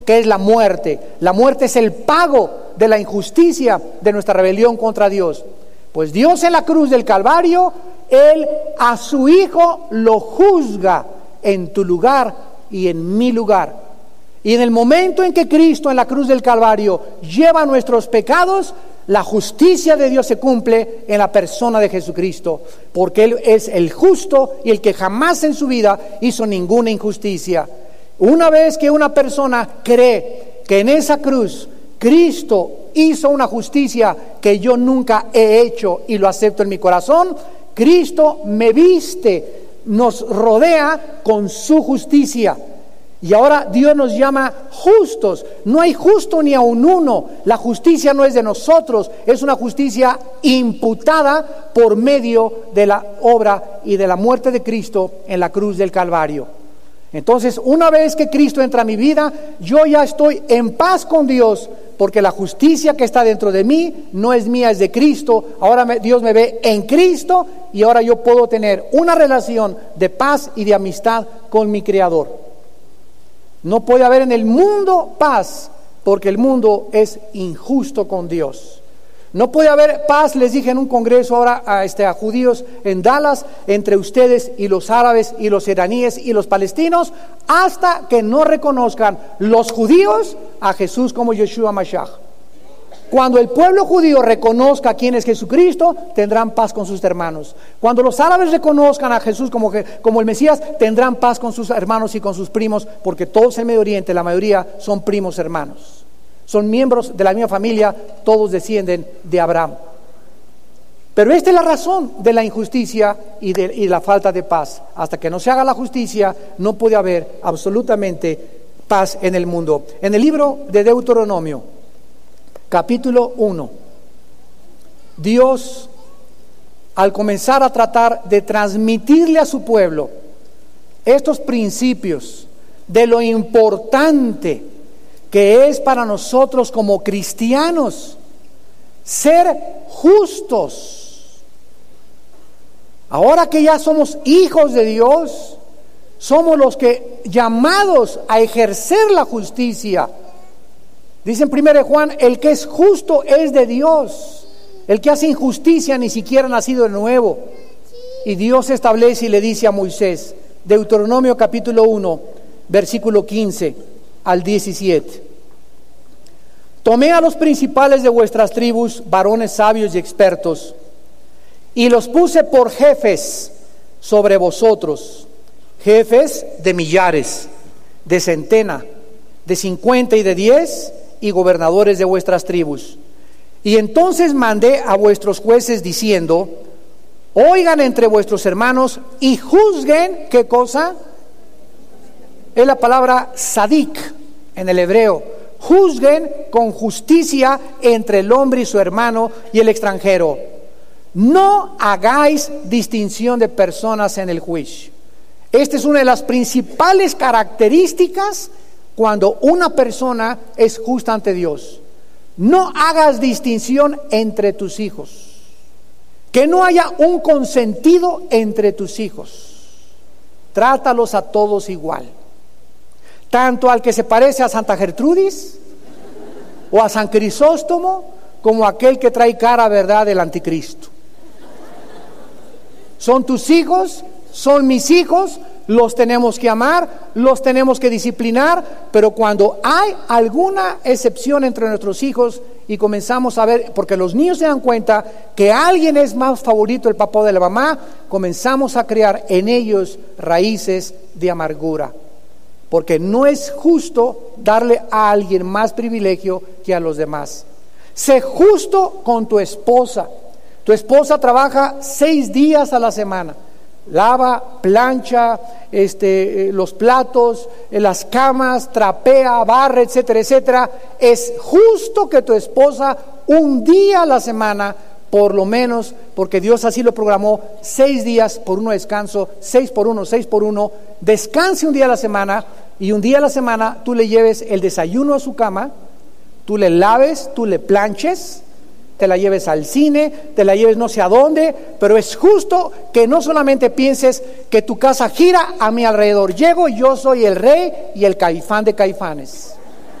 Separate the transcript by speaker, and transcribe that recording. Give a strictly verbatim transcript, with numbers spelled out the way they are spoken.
Speaker 1: que es la muerte. La muerte es el pago de la injusticia de nuestra rebelión contra Dios. Pues Dios en la cruz del Calvario, Él a su Hijo lo juzga en tu lugar y en mi lugar. Y en el momento en que Cristo en la cruz del Calvario lleva nuestros pecados, la justicia de Dios se cumple en la persona de Jesucristo, porque Él es el justo y el que jamás en su vida hizo ninguna injusticia. Una vez que una persona cree que en esa cruz Cristo hizo una justicia que yo nunca he hecho y lo acepto en mi corazón, Cristo me viste, nos rodea con su justicia. Y ahora Dios nos llama justos. No hay justo ni aun uno. La justicia no es de nosotros, es una justicia imputada por medio de la obra y de la muerte de Cristo en la cruz del Calvario. Entonces, una vez que Cristo entra a mi vida, yo ya estoy en paz con Dios, porque la justicia que está dentro de mí no es mía, es de Cristo. Ahora me, Dios me ve en Cristo y ahora yo puedo tener una relación de paz y de amistad con mi Creador. No puede haber en el mundo paz, porque el mundo es injusto con Dios. No puede haber paz, les dije en un congreso ahora a, este, a judíos en Dallas, entre ustedes y los árabes y los iraníes y los palestinos, hasta que no reconozcan los judíos a Jesús como Yeshua Mashiach. Cuando el pueblo judío reconozca quién es Jesucristo, tendrán paz con sus hermanos. Cuando los árabes reconozcan a Jesús como, como el Mesías, tendrán paz con sus hermanos y con sus primos, porque todos en Medio Oriente, la mayoría son primos hermanos. Son miembros de la misma familia, todos descienden de Abraham. Pero esta es la razón de la injusticia y de y la falta de paz. Hasta que no se haga la justicia, no puede haber absolutamente paz en el mundo. En el libro de Deuteronomio, capítulo uno, Dios, al comenzar a tratar de transmitirle a su pueblo estos principios de lo importante que es para nosotros como cristianos ser justos. Ahora que ya somos hijos de Dios, somos los que llamados a ejercer la justicia. Dice en primera de Juan, el que es justo es de Dios. El que hace injusticia ni siquiera ha nacido de nuevo. Y Dios establece y le dice a Moisés, Deuteronomio capítulo uno, versículo quince al diecisiete. Tomé a los principales de vuestras tribus, varones sabios y expertos, y los puse por jefes sobre vosotros, jefes de millares, de centena, de cincuenta y de diez, y gobernadores de vuestras tribus. Y entonces mandé a vuestros jueces diciendo, oigan entre vuestros hermanos y juzguen, ¿qué cosa? Es la palabra sadik en el hebreo. Juzguen con justicia entre el hombre y su hermano y el extranjero. No hagáis distinción de personas en el juicio. Esta es una de las principales características cuando una persona es justa ante Dios. No hagas distinción entre tus hijos. Que no haya un consentido entre tus hijos. Trátalos a todos igual. Tanto al que se parece a Santa Gertrudis o a San Crisóstomo, como aquel que trae cara, verdad, del anticristo. Son tus hijos, son mis hijos, los tenemos que amar, los tenemos que disciplinar, pero cuando hay alguna excepción entre nuestros hijos y comenzamos a ver, porque los niños se dan cuenta que alguien es más favorito el papá de la mamá, comenzamos a crear en ellos raíces de amargura. Porque no es justo darle a alguien más privilegio que a los demás. Sé justo con tu esposa. Tu esposa trabaja seis días a la semana. Lava, plancha, este, eh, los platos, eh, las camas, trapea, barre, etcétera, etcétera. Es justo que tu esposa un día a la semana, por lo menos, porque Dios así lo programó, seis días por uno descanso, seis por uno, seis por uno, descanse un día a la semana y un día a la semana tú le lleves el desayuno a su cama, tú le laves, tú le planches, te la lleves al cine, te la lleves no sé a dónde, pero es justo que no solamente pienses que tu casa gira a mi alrededor. Llego y yo soy el rey y el Caifán de Caifanes.